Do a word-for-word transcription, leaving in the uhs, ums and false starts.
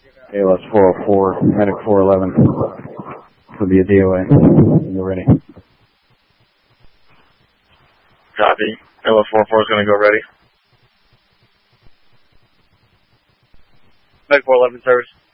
A L S four oh four, medic four eleven, for the D O A. You're ready. Copy. A L S four oh four is going to go ready. Medic four eleven service.